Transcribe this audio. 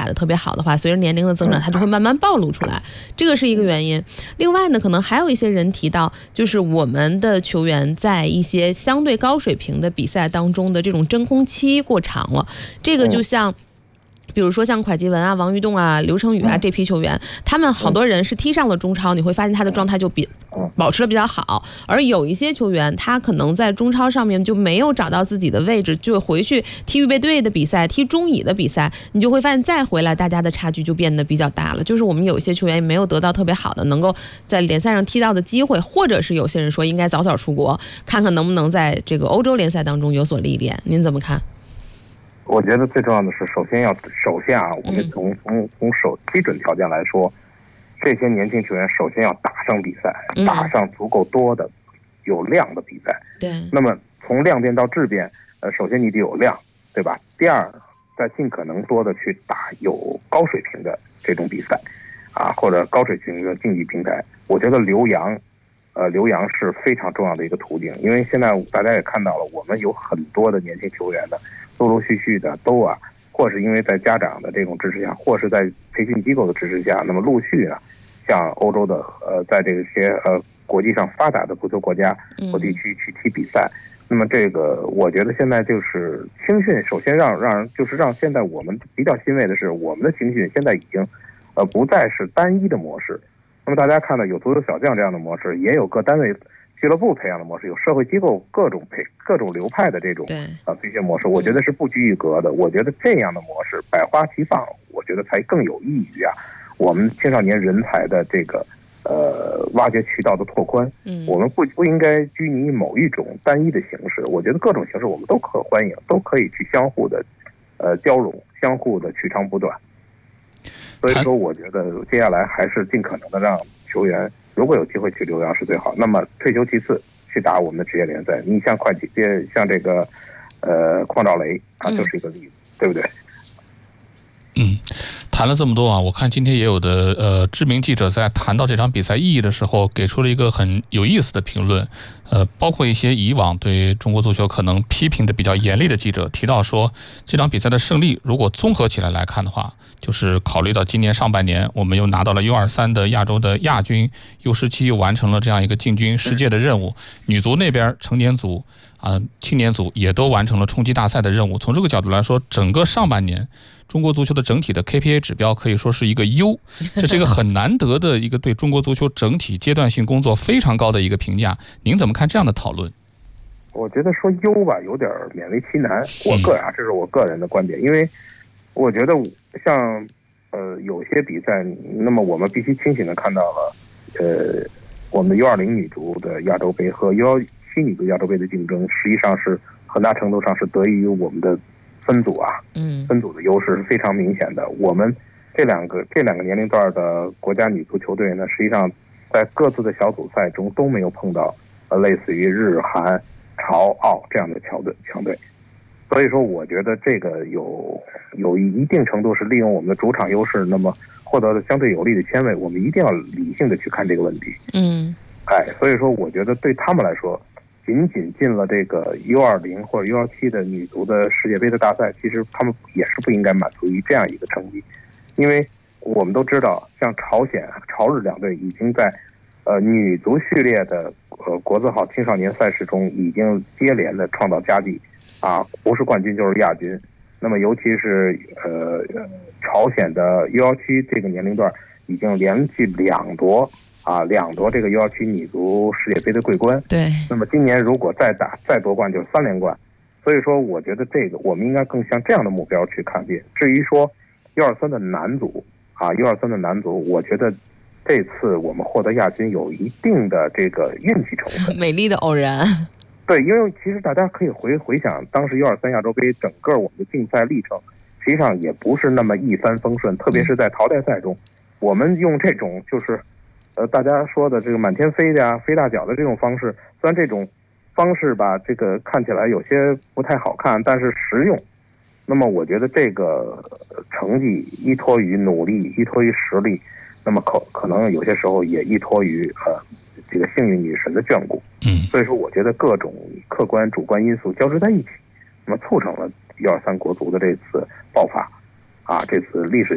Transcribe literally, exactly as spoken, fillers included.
得特别好的话，随着年龄的增长，它就会慢慢暴露出来，这个是一个原因。另外呢，可能还有一些人提到，就是我们的球员在一些相对高水平的比赛当中的这种真空期过长了，这个就像。比如说像蒯基文啊、王玉栋啊、刘成宇啊这批球员，他们好多人是踢上了中超，你会发现他的状态就比保持的比较好，而有一些球员他可能在中超上面就没有找到自己的位置，就回去踢预备队的比赛、踢中乙的比赛，你就会发现再回来大家的差距就变得比较大了。就是我们有一些球员没有得到特别好的能够在联赛上踢到的机会，或者是有些人说应该早早出国，看看能不能在这个欧洲联赛当中有所历练。您怎么看？ 我觉得最重要的是，首先要首先啊，我们从从从首基准条件来说，这些年轻球员首先要打上比赛，打上足够多的有量的比赛。 对。 那么从量变到质变，呃，首先你得有量，对吧？第二，再尽可能多的去打有高水平的这种比赛，啊，或者高水平的竞技平台。我觉得留洋，呃，留洋是非常重要的一个途径，因为现在大家也看到了，我们有很多的年轻球员的。陆陆续续的都啊，或是因为在家长的这种支持下，或是在培训机构的支持下，那么陆续啊，向欧洲的呃，在这些呃国际上发达的足球国家或地区去踢比赛。那么这个，我觉得现在就是青训，首先让让就是让现在我们比较欣慰的是，我们的青训现在已经呃不再是单一的模式。那么大家看到有足球小将这样的模式，也有各单位。俱乐部培养的模式，有社会机构各种培各种流派的这种啊培训模式，我觉得是不拘一格的。我觉得这样的模式百花齐放，我觉得才更有益于啊我们青少年人才的这个呃挖掘渠道的拓宽。嗯，我们不不应该拘泥于某一种单一的形式，我觉得各种形式我们都可欢迎，都可以去相互的呃交融，相互的取长补短。所以说，我觉得接下来还是尽可能的让球员。如果有机会去留洋是最好，那么退休其次，去打我们的职业联赛。你像会计，像这个，呃，邝兆雷啊，就是一个例子，嗯、对不对？ 嗯，谈了这么多啊，我看今天也有的呃知名记者在谈到这场比赛意义的时候，给出了一个很有意思的评论。呃，包括一些以往对中国足球可能批评的比较严厉的记者提到说，这场比赛的胜利如果综合起来来看的话，就是考虑到今年上半年我们又拿到了 U 二十三 的亚洲的亚军， U 十七 又完成了这样一个进军世界的任务，女足那边成年组啊、呃、青年组也都完成了冲击大赛的任务。从这个角度来说，整个上半年中国足球的整体的 K P I 指标可以说是一个优，这是一个很难得的一个对中国足球整体阶段性工作非常高的一个评价。您怎么看这样的讨论？ 我觉得说优吧，有点勉为其难。我个人啊，这是我个人的观点，因为我觉得像呃有些比赛，那么我们必须清醒的看到了，呃，我们的 U 二十 女足的亚洲杯和 U 十七 女足亚洲杯的竞争，实际上是很大程度上是得益于我们的分组啊，嗯，分组的优势是非常明显的。我们这两个这两个年龄段的国家女足球队呢，实际上在各自的小组赛中都没有碰到呃类似于日韩、朝澳这样的强队强队，所以说我觉得这个有有一定程度是利用我们的主场优势，那么获得了相对有利的签位，我们一定要理性的去看这个问题。嗯，哎，所以说我觉得对他们来说，仅仅进了这个 U 二十 或者 U 十七 的女足的世界杯的大赛，其实他们也是不应该满足于这样一个成绩，因为我们都知道，像朝鲜、朝日两队已经在呃女足序列的呃国字号青少年赛事中已经接连的创造佳绩，啊，不是冠军就是亚军。那么尤其是呃朝鲜的 U 十七 这个年龄段已经连续两夺啊两夺这个 U 十七 女足世界杯的桂冠。对。那么今年如果再打再夺冠就是三连冠，所以说我觉得这个我们应该更向这样的目标去看病。至于说 U 二十三 的男足啊 U 二十三 的男足，我觉得这次我们获得亚军有一定的这个运气成分， 美丽的偶然。 对，因为其实大家可以回回想当时 U 二十三 亚洲杯整个我们的竞赛历程，实际上也不是那么一帆风顺，特别是在淘汰赛中，我们用这种就是呃大家说的这个满天飞的呀、飞大脚的这种方式，虽然这种方式吧，这个看起来有些不太好看，但是实用。那么我觉得这个成绩依托于努力，依托于实力，那么可可能有些时候也依托于呃这个幸运女神的眷顾。嗯，所以说我觉得各种客观主观因素交织在一起，那么促成了 U 二十三 国足的这次爆发啊，这次历史